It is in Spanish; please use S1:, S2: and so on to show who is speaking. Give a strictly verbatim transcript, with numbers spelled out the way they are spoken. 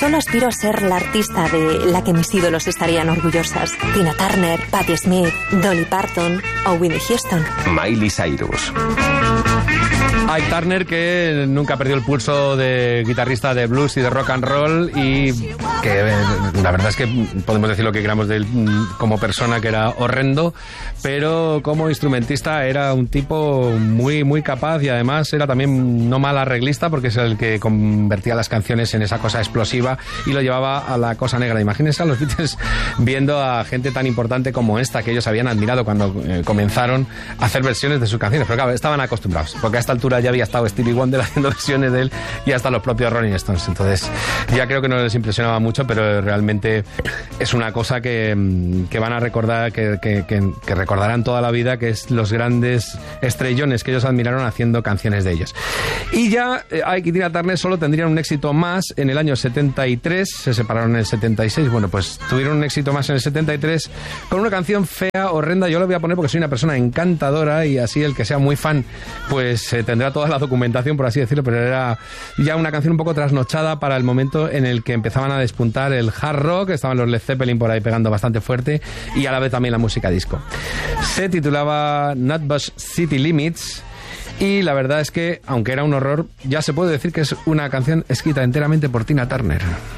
S1: Solo aspiro a ser la artista de la que mis ídolos estarían orgullosas. Tina Turner, Patti Smith, Dolly Parton o Whitney Houston.
S2: Miley Cyrus.
S3: Ike Turner, que nunca perdió el pulso de guitarrista de blues y de rock and roll, y que la verdad es que podemos decir lo que queramos de él como persona, que era horrendo, pero como instrumentista era un tipo muy muy capaz, y además era también no mal arreglista, porque es el que convertía las canciones en esa cosa explosiva y lo llevaba a la cosa negra. Imagínense a los Beatles viendo a gente tan importante como esta, que ellos habían admirado cuando eh, comenzaron a hacer versiones de sus canciones, pero claro, estaban acostumbrados, porque a esta altura ya había estado Stevie Wonder haciendo versiones de él y hasta los propios Rolling Stones. Entonces ya creo que no les impresionaba mucho, pero realmente es una cosa que, que van a recordar, que, que, que, que recordarán toda la vida, que es los grandes estrellones que ellos admiraron haciendo canciones de ellos. Y ya eh, Ike y Tina Turner solo tendrían un éxito más en el año setenta y tres, se separaron en el setenta y seis, bueno, pues tuvieron un éxito más en el setenta y tres con una canción fea, horrenda. Yo lo voy a poner porque soy una persona encantadora, y así el que sea muy fan pues eh, tendrá toda la documentación, por así decirlo, pero era ya una canción un poco trasnochada para el momento en el que empezaban a despuntar el hard rock. Estaban los Led Zeppelin por ahí pegando bastante fuerte, y a la vez también la música disco. Se titulaba Nutbush City Limits, y la verdad es que, aunque era un horror, ya se puede decir que es una canción escrita enteramente por Tina Turner.